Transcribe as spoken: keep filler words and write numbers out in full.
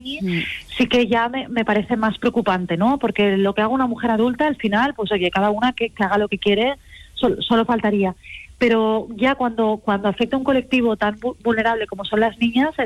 Mm. sí que ya me, me parece más preocupante, ¿no? Porque lo que haga una mujer adulta, al final, pues oye, cada una que, que haga lo que quiere, sol, solo faltaría. Pero ya cuando, cuando afecta a un colectivo tan vulnerable como son las niñas,